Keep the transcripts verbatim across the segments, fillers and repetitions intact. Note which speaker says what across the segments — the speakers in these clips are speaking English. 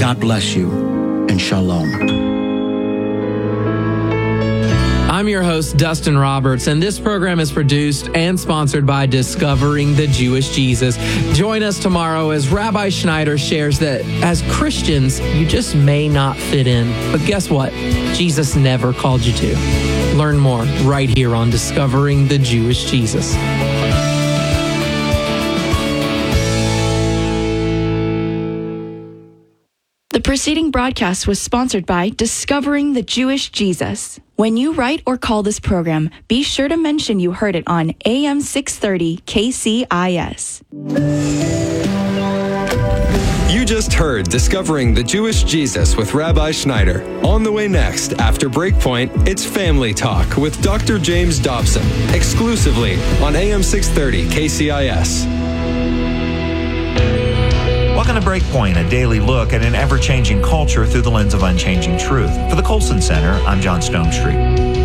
Speaker 1: God bless you, and shalom.
Speaker 2: I'm your host, Dustin Roberts, and this program is produced and sponsored by Discovering the Jewish Jesus. Join us tomorrow as Rabbi Schneider shares that as Christians, you just may not fit in. But guess what? Jesus never called you to. Learn more right here on Discovering the Jewish Jesus.
Speaker 3: The preceding broadcast was sponsored by Discovering the Jewish Jesus. When you write or call this program, be sure to mention you heard it on A M six thirty K C I S.
Speaker 4: You just heard Discovering the Jewish Jesus with Rabbi Schneider. On the way next, after Breakpoint, it's Family Talk with Doctor James Dobson, exclusively on A M six thirty K C I S.
Speaker 5: Welcome to Breakpoint, a daily look at an ever-changing culture through the lens of unchanging truth. For the Colson Center, I'm John Stonestreet.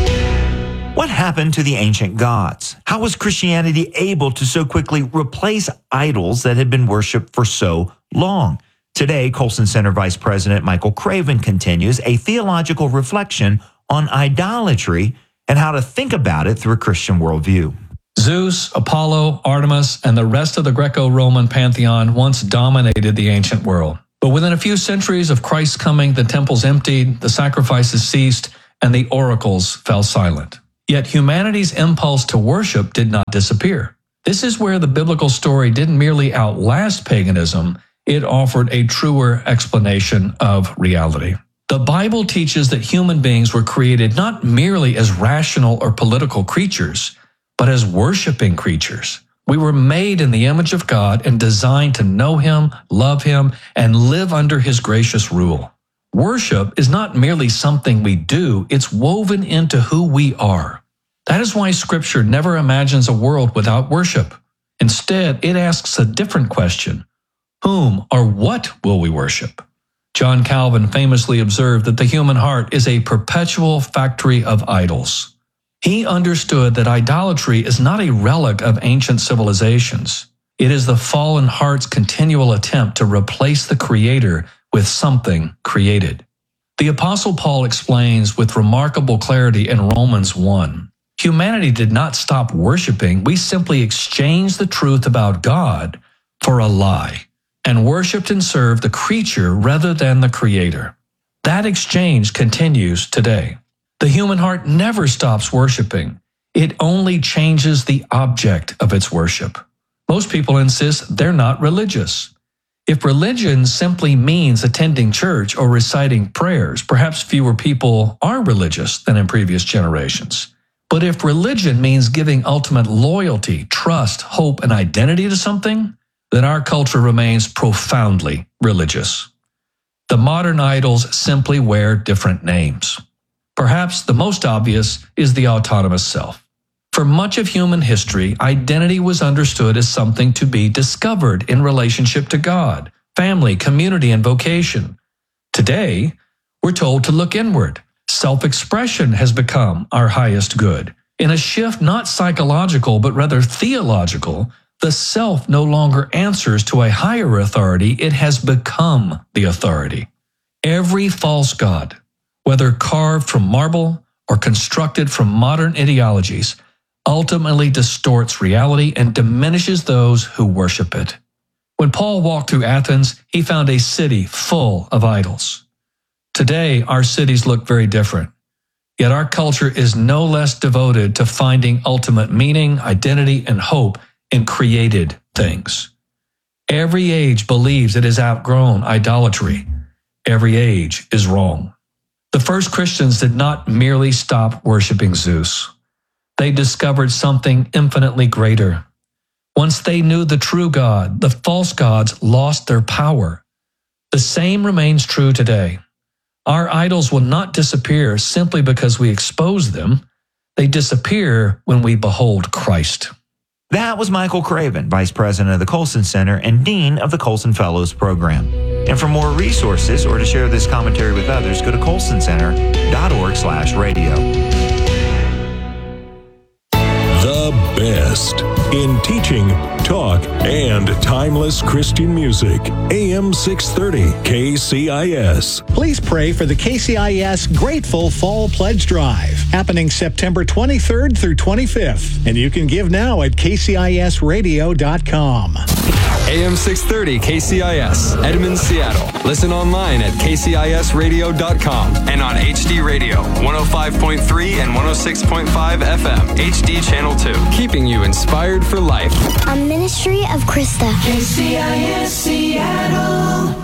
Speaker 5: What happened to the ancient gods? How was Christianity able to so quickly replace idols that had been worshipped for so long? Today, Colson Center Vice President Michael Craven continues a theological reflection on idolatry and how to think about it through a Christian worldview.
Speaker 6: Zeus, Apollo, Artemis, and the rest of the Greco-Roman pantheon once dominated the ancient world. But within a few centuries of Christ's coming, the temples emptied, the sacrifices ceased, and the oracles fell silent. Yet humanity's impulse to worship did not disappear. This is where the biblical story didn't merely outlast paganism, it offered a truer explanation of reality. The Bible teaches that human beings were created not merely as rational or political creatures, but as worshiping creatures. We were made in the image of God and designed to know Him, love Him, and live under His gracious rule. Worship is not merely something we do, it's woven into who we are. That is why Scripture never imagines a world without worship. Instead, it asks a different question. Whom or what will we worship? John Calvin famously observed that the human heart is a perpetual factory of idols. He understood that idolatry is not a relic of ancient civilizations. It is the fallen heart's continual attempt to replace the Creator with something created. The Apostle Paul explains with remarkable clarity in Romans one. Humanity did not stop worshiping, we simply exchanged the truth about God for a lie, and worshiped and served the creature rather than the Creator. That exchange continues today. The human heart never stops worshiping. It only changes the object of its worship. Most people insist they're not religious. If religion simply means attending church or reciting prayers, perhaps fewer people are religious than in previous generations. But if religion means giving ultimate loyalty, trust, hope, and identity to something, then our culture remains profoundly religious. The modern idols simply wear different names. Perhaps the most obvious is the autonomous self. For much of human history, identity was understood as something to be discovered in relationship to God, family, community, and vocation. Today, we're told to look inward. Self-expression has become our highest good. In a shift not psychological but rather theological, the self no longer answers to a higher authority, it has become the authority. Every false god, whether carved from marble or constructed from modern ideologies, ultimately distorts reality and diminishes those who worship it. When Paul walked through Athens, he found a city full of idols. Today, our cities look very different. Yet our culture is no less devoted to finding ultimate meaning, identity, and hope in created things. Every age believes it has outgrown idolatry. Every age is wrong. The first Christians did not merely stop worshiping Zeus. They discovered something infinitely greater. Once they knew the true God, the false gods lost their power. The same remains true today. Our idols will not disappear simply because we expose them. They disappear when we behold Christ.
Speaker 5: That was Michael Craven, Vice President of the Colson Center and Dean of the Colson Fellows Program. And for more resources or to share this commentary with others, go to colson center dot org slash radio.
Speaker 7: The best in teaching, talk, and timeless Christian music. A M six thirty K C I S.
Speaker 8: Please pray for the K C I S Grateful Fall Pledge Drive, happening September twenty-third through twenty-fifth. And you can give now at K C I S radio dot com.
Speaker 4: A M six thirty K C I S, Edmond, Seattle. Listen online at K C I S radio dot com and on H D Radio, one oh five point three and one oh six point five F M, H D Channel two. Keeping you inspired for life.
Speaker 9: A ministry of Krista.
Speaker 10: K C I S Seattle.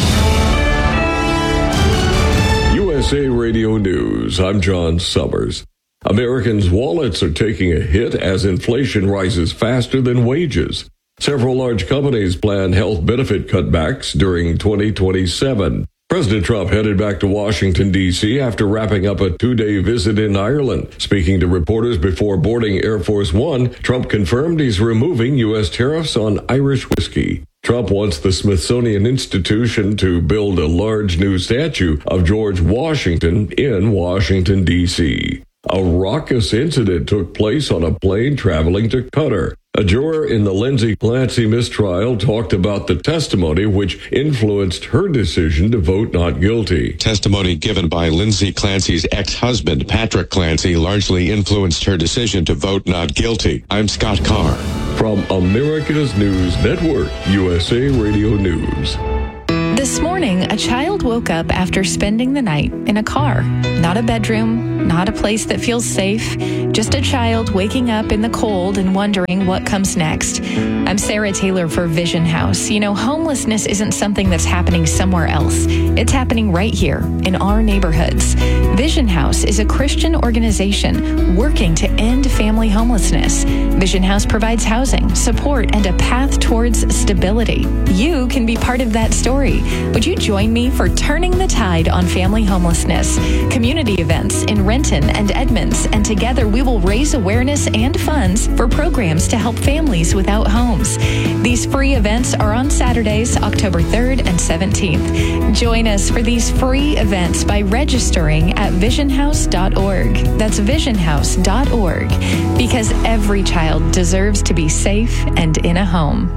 Speaker 11: U S A Radio News. I'm John Summers. Americans' wallets are taking a hit as inflation rises faster than wages. Several large companies plan health benefit cutbacks during twenty twenty-seven. President Trump headed back to Washington, D C after wrapping up a two-day visit in Ireland. Speaking to reporters before boarding Air Force One, Trump confirmed he's removing U S tariffs on Irish whiskey. Trump wants the Smithsonian Institution to build a large new statue of George Washington in Washington, D C. A raucous incident took place on a plane traveling to Qatar. A juror in the Lindsay Clancy mistrial talked about the testimony which influenced her decision to vote not guilty.
Speaker 12: Testimony given by Lindsay Clancy's ex-husband, Patrick Clancy, largely influenced her decision to vote not guilty. I'm Scott Carr.
Speaker 11: From America's News Network, U S A Radio News.
Speaker 13: This morning, a child woke up after spending the night in a car. Not a bedroom, not a place that feels safe, just a child waking up in the cold and wondering what comes next. I'm Sarah Taylor for Vision House. You know, homelessness isn't something that's happening somewhere else. It's happening right here in our neighborhoods. Vision House is a Christian organization working to end family homelessness. Vision House provides housing, support, and a path towards stability. You can be part of that story. Would you join me for Turning the Tide on Family Homelessness? Community events in Renton and Edmonds, and together we will raise awareness and funds for programs to help families without homes. These free events are on Saturdays, October third and seventeenth. Join us for these free events by registering at vision house dot org. That's vision house dot org, because every child deserves to be safe and in a home.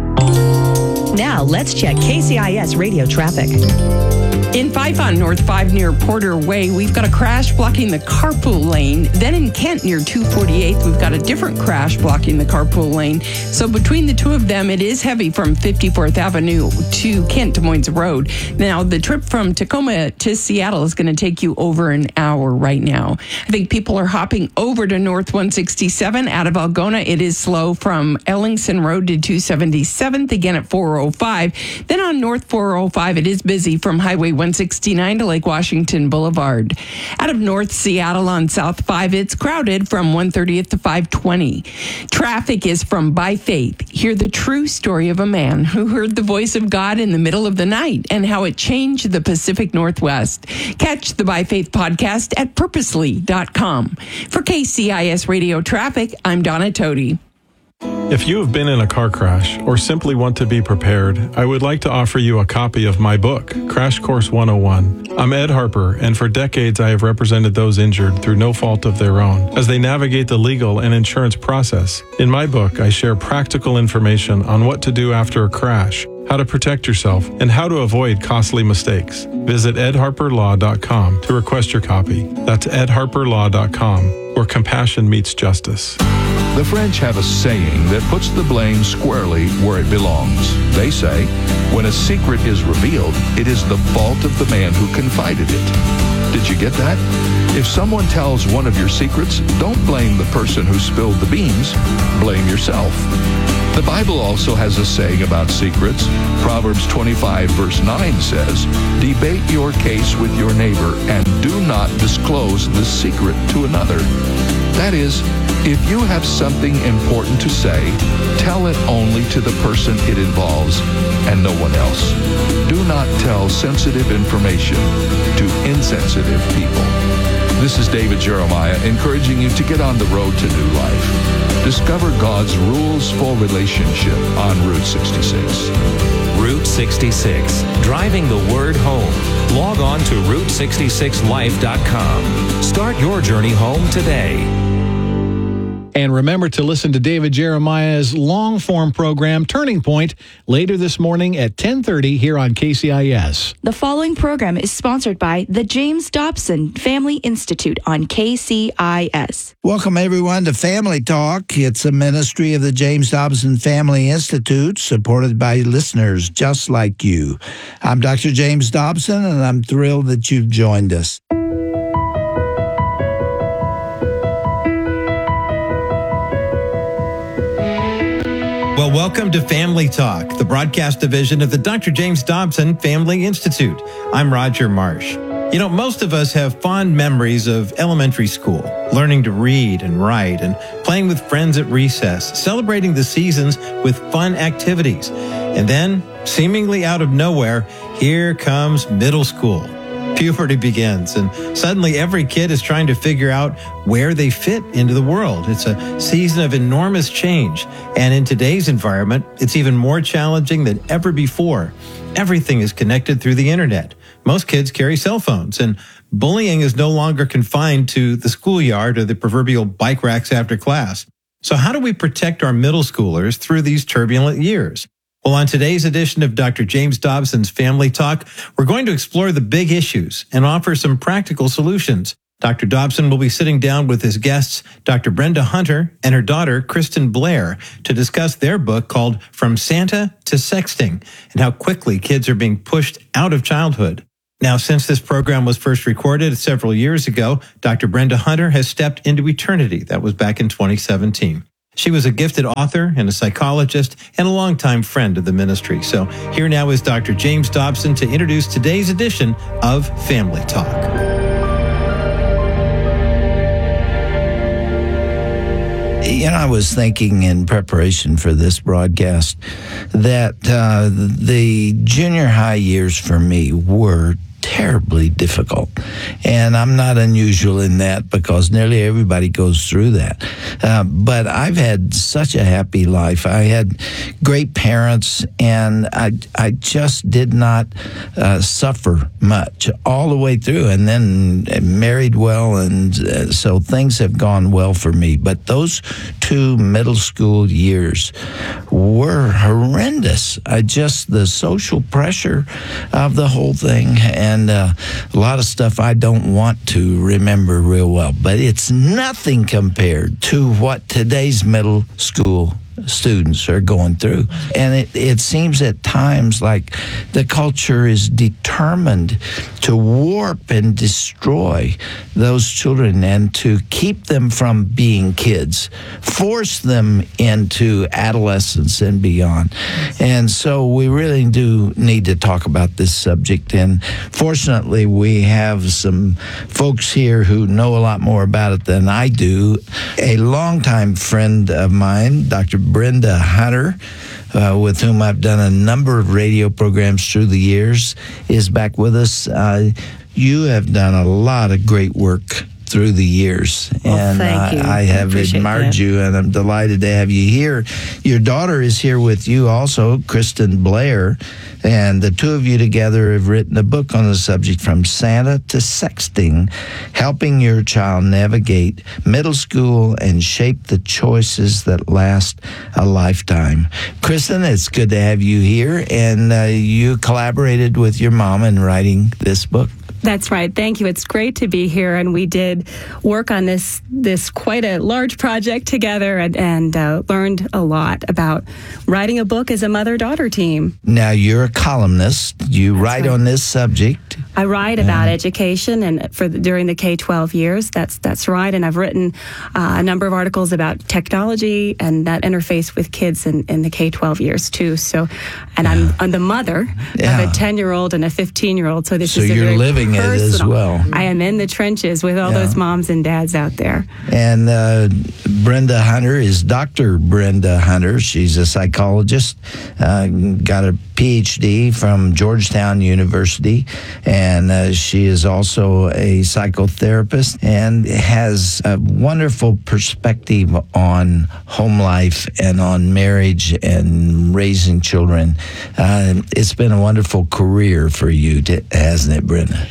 Speaker 14: Now, let's check K C I S radio traffic.
Speaker 15: In Five on North five near Porter Way, we've got a crash blocking the carpool lane. Then in Kent near two forty-eighth, we've got a different crash blocking the carpool lane. So between the two of them, it is heavy from fifty-fourth Avenue to Kent Des Moines Road. Now, the trip from Tacoma to Seattle is going to take you over an hour right now. I think people are hopping over to North one sixty-seven out of Algona. It is slow from Ellingson Road to two seventy-seventh, again at four oh five. Then on North four oh five, it is busy from Highway one sixty-nine to Lake Washington Boulevard. Out of North Seattle on South five, it's crowded from one thirtieth to five twenty. Traffic is from By Faith. Hear the true story of a man who heard the voice of God in the middle of the night and how it changed the Pacific Northwest. Catch the By Faith podcast at purposely dot com. For K C I S Radio Traffic, I'm Donna Toti.
Speaker 16: If you have been in a car crash or simply want to be prepared, I would like to offer you a copy of my book, Crash Course one oh one. I'm Ed Harper, and for decades I have represented those injured through no fault of their own as they navigate the legal and insurance process. In my book, I share practical information on what to do after a crash, how to protect yourself, and how to avoid costly mistakes. Visit ed harper law dot com to request your copy. That's ed harper law dot com, where compassion meets justice.
Speaker 17: The French have a saying that puts the blame squarely where it belongs. They say, when a secret is revealed, it is the fault of the man who confided it. Did you get that? If someone tells one of your secrets, don't blame the person who spilled the beans. Blame yourself. The Bible also has a saying about secrets. Proverbs twenty-five verse nine says, debate your case with your neighbor and do not disclose the secret to another. That is, if you have something important to say, tell it only to the person it involves and no one else. Do not tell sensitive information to insensitive people. This is David Jeremiah encouraging you to get on the road to new life. Discover God's rules-full relationship on Route sixty-six.
Speaker 18: Route sixty-six, driving the word home. Log on to route sixty-six life dot com. Start your journey home today.
Speaker 8: And remember to listen to David Jeremiah's long-form program, Turning Point, later this morning at ten thirty here on K C I S.
Speaker 3: The following program is sponsored by the James Dobson Family Institute on K C I S.
Speaker 19: Welcome, everyone, to Family Talk. It's a ministry of the James Dobson Family Institute, supported by listeners just like you. I'm Doctor James Dobson, and I'm thrilled that you've joined us.
Speaker 20: Well, welcome to Family Talk, the broadcast division of the Doctor James Dobson Family Institute. I'm Roger Marsh. You know, most of us have fond memories of elementary school, learning to read and write, and playing with friends at recess, celebrating the seasons with fun activities. And then, seemingly out of nowhere, here comes middle school. Puberty begins, and suddenly every kid is trying to figure out where they fit into the world. It's a season of enormous change, and in today's environment, it's even more challenging than ever before. Everything is connected through the internet. Most kids carry cell phones, and bullying is no longer confined to the schoolyard or the proverbial bike racks after class. So how do we protect our middle schoolers through these turbulent years? Well, on today's edition of Doctor James Dobson's Family Talk, we're going to explore the big issues and offer some practical solutions. Doctor Dobson will be sitting down with his guests, Doctor Brenda Hunter and her daughter, Kristen Blair, to discuss their book called From Santa to Sexting and how quickly kids are being pushed out of childhood. Now, since this program was first recorded several years ago, Doctor Brenda Hunter has stepped into eternity. That was back in twenty seventeen. She was a gifted author and a psychologist and a longtime friend of the ministry. So here now is Doctor James Dobson to introduce today's edition of Family Talk.
Speaker 19: You know, I was thinking in preparation for this broadcast that uh, the junior high years for me were terribly difficult. And I'm not unusual in that because nearly everybody goes through that. Uh, but I've had such a happy life. I had great parents, and I, I just did not uh, suffer much all the way through, and then married well, and uh, so things have gone well for me. But those two middle school years were horrendous. I just, the social pressure of the whole thing, and And uh, a lot of stuff I don't want to remember real well. But it's nothing compared to what today's middle school students are going through. And it, it seems at times like the culture is determined to warp and destroy those children and to keep them from being kids, force them into adolescence and beyond. And so we really do need to talk about this subject. And fortunately, we have some folks here who know a lot more about it than I do. A longtime friend of mine, Doctor Brenda Hunter, uh, with whom I've done a number of radio programs through the years, is back with us. Uh, you have done a lot of great work through the years,
Speaker 21: well,
Speaker 19: and
Speaker 21: thank you.
Speaker 19: uh, I have
Speaker 21: I
Speaker 19: admired
Speaker 21: that.
Speaker 19: you, and I'm delighted to have you here. Your daughter is here with you also, Kristen Blair, and the two of you together have written a book on the subject, From Santa to Sexting, helping your child navigate middle school and shape the choices that last a lifetime. Kristen, it's good to have you here, and uh, you collaborated with your mom in writing this book.
Speaker 21: That's right. Thank you. It's great to be here, and we did work on this this quite a large project together, and, and uh, learned a lot about writing a book as a mother-daughter team.
Speaker 19: Now, you're a columnist. You That's write right. on this subject.
Speaker 21: I write about uh, education and for the, during the K twelve years. That's that's right. And I've written uh, a number of articles about technology and that interface with kids in, in the K twelve years too. So, and yeah. I'm, I'm the mother yeah. of a ten-year-old and a fifteen-year-old. So this
Speaker 19: so
Speaker 21: is a
Speaker 19: you're
Speaker 21: very
Speaker 19: living
Speaker 21: personal.
Speaker 19: It as well.
Speaker 21: I am in the trenches with all yeah. those moms and dads out there.
Speaker 19: And uh, Brenda Hunter is Doctor Brenda Hunter. She's a psychologist, uh, got a P H D from Georgetown University, and uh, she is also a psychotherapist and has a wonderful perspective on home life and on marriage and raising children. Uh, it's been a wonderful career for you, to, hasn't it, Brenda?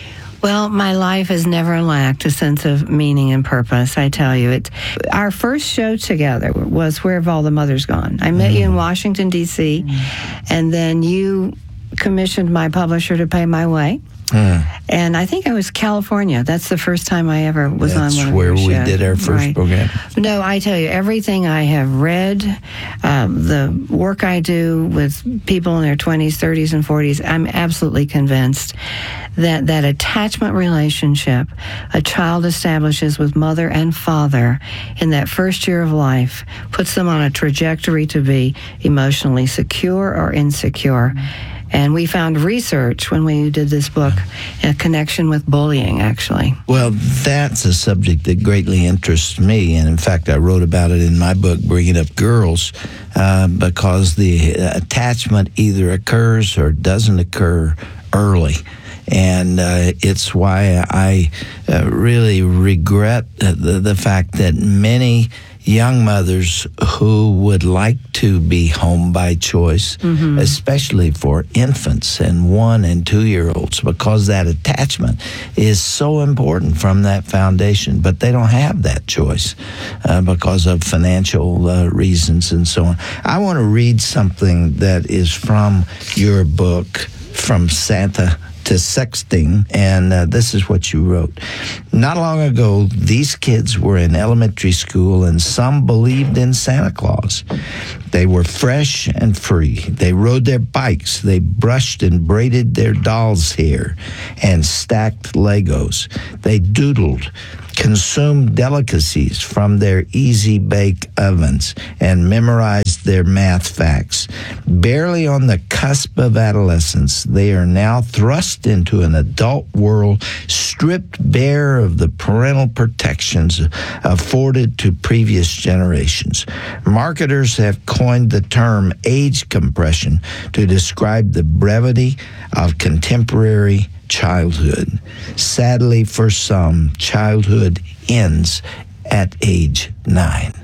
Speaker 1: Well, my life has never lacked a sense of meaning and purpose, I tell you. It. Our first show together was Where Have All the Mothers Gone? I met mm. you in Washington, D C, mm. and then you commissioned my publisher to pay my way. Mm. And I think I was California. That's the first time I ever was
Speaker 19: That's
Speaker 1: on one of
Speaker 19: where
Speaker 1: your
Speaker 19: we
Speaker 1: shows.
Speaker 19: did our first
Speaker 1: right.
Speaker 19: program.
Speaker 1: No, I tell you, everything I have read, um, the work I do with people in their twenties, thirties, and forties, I'm absolutely convinced that that attachment relationship a child establishes with mother and father in that first year of life puts them on a trajectory to be emotionally secure or insecure. Mm-hmm. And we found research when we did this book, a connection with bullying, actually.
Speaker 19: Well, that's a subject that greatly interests me. And in fact, I wrote about it in my book, Bringing Up Girls, uh, because the attachment either occurs or doesn't occur early. And uh, it's why I uh, really regret the, the fact that many young mothers who would like to be home by choice, mm-hmm. especially for infants and one and two-year-olds, because that attachment is so important from that foundation, but they don't have that choice uh, because of financial uh, reasons and so on. I want to read something that is from your book, From Santa to Sexting, and uh, this is what you wrote. Not long ago, these kids were in elementary school, and some believed in Santa Claus. They were fresh and free. They rode their bikes. They brushed and braided their dolls' hair and stacked Legos. They doodled, consumed delicacies from their easy-bake ovens, and memorized their math facts. Barely on the cusp of adolescence, they are now thrust into an adult world stripped bare of the parental protections afforded to previous generations. Marketers have coined the term age compression to describe the brevity of contemporary childhood. Sadly, for some, childhood ends at age nine.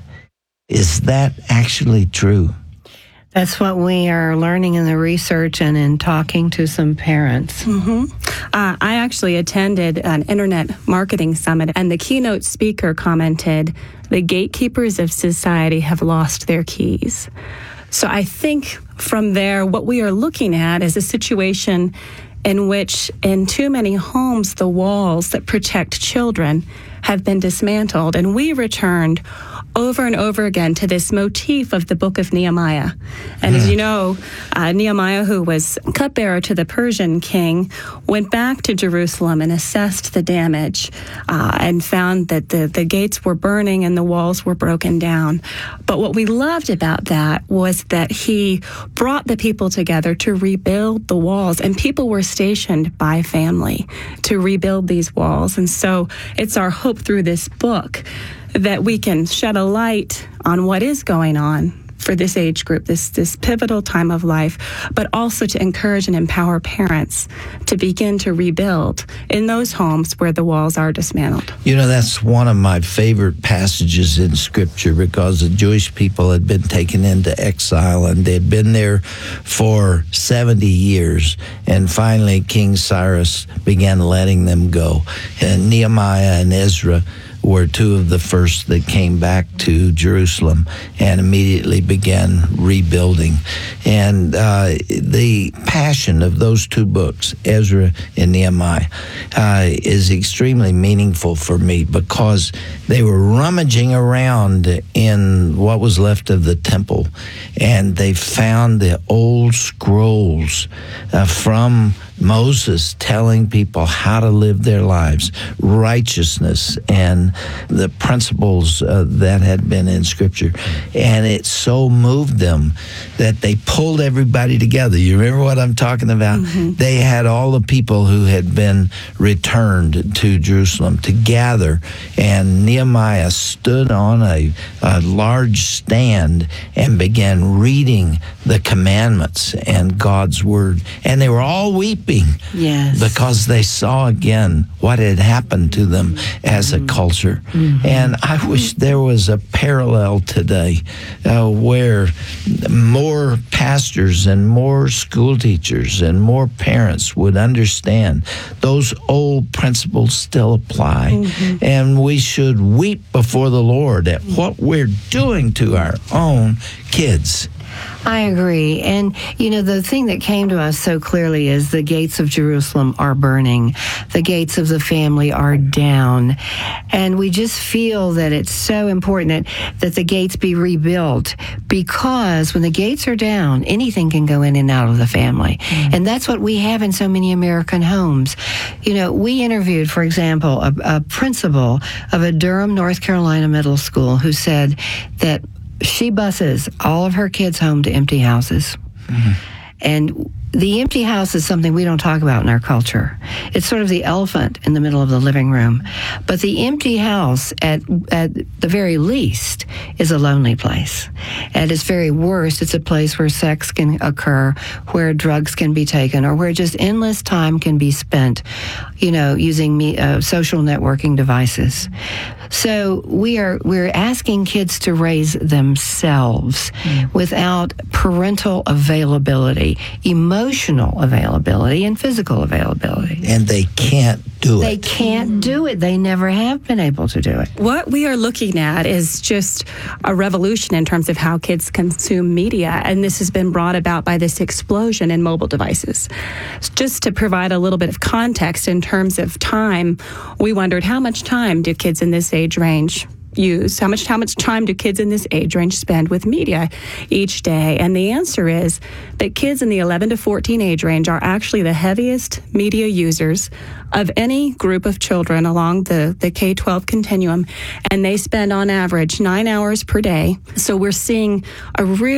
Speaker 19: Is that actually true?
Speaker 1: That's what we are learning in the research and in talking to some parents.
Speaker 21: Mm-hmm. Uh, I actually attended an internet marketing summit, and the keynote speaker commented, "The gatekeepers of society have lost their keys." So I think from there, what we are looking at is a situation in which in too many homes, the walls that protect children have been dismantled. And we returned over and over again to this motif of the book of Nehemiah. And as you know, uh, Nehemiah, who was cupbearer to the Persian king, went back to Jerusalem and assessed the damage uh, and found that the, the gates were burning and the walls were broken down. But what we loved about that was that he brought the people together to rebuild the walls, and people were stationed by family to rebuild these walls. And so it's our hope through this book that we can shed a light on what is going on for this age group, this this pivotal time of life, but also to encourage and empower parents to begin to rebuild in those homes where the walls are dismantled.
Speaker 19: You know, that's one of my favorite passages in Scripture, because the Jewish people had been taken into exile and they'd been there for seventy years, and finally King Cyrus began letting them go. And Nehemiah and Ezra were two of the first that came back to Jerusalem and immediately began rebuilding. And uh, the passion of those two books, Ezra and Nehemiah, uh, is extremely meaningful for me, because they were rummaging around in what was left of the temple, and they found the old scrolls uh, from Moses telling people how to live their lives, righteousness, and the principles uh, that had been in Scripture. And it so moved them that they pulled everybody together. You remember what I'm talking about? Mm-hmm. They had all the people who had been returned to Jerusalem to gather, and Nehemiah stood on a, a large stand and began reading the commandments and God's word. And they were all weeping. weeping.
Speaker 1: Yes.
Speaker 19: Because they saw again what had happened to them as a culture. Mm-hmm. And I wish there was a parallel today uh, where more pastors and more school teachers and more parents would understand those old principles still apply. Mm-hmm. And we should weep before the Lord at what we're doing to our own kids.
Speaker 1: I agree. And, you know, the thing that came to us so clearly is the gates of Jerusalem are burning. The gates of the family are down. And we just feel that it's so important that, that the gates be rebuilt, because when the gates are down, anything can go in and out of the family. Mm-hmm. And that's what we have in so many American homes. You know, we interviewed, for example, a, a principal of a Durham, North Carolina middle school who said that she buses all of her kids home to empty houses. Mm-hmm. And the empty house is something we don't talk about in our culture. It's sort of the elephant in the middle of the living room. But the empty house, at at the very least, is a lonely place. At its very worst, it's a place where sex can occur, where drugs can be taken, or where just endless time can be spent, you know, using me, uh, social networking devices. So we are we're asking kids to raise themselves mm. without parental availability, emotional availability, and physical availability.
Speaker 19: And they can't do
Speaker 1: they
Speaker 19: it.
Speaker 1: They can't do it. They never have been able to do it.
Speaker 21: What we are looking at is just a revolution in terms of how kids consume media, and this has been brought about by this explosion in mobile devices. Just to provide a little bit of context in terms of time, we wondered how much time do kids in this age range use? How much how much time do kids in this age range spend with media each day? And the answer is that kids in the eleven to fourteen age range are actually the heaviest media users of any group of children along the, the K twelve continuum, and they spend on average nine hours per day. So we're seeing a real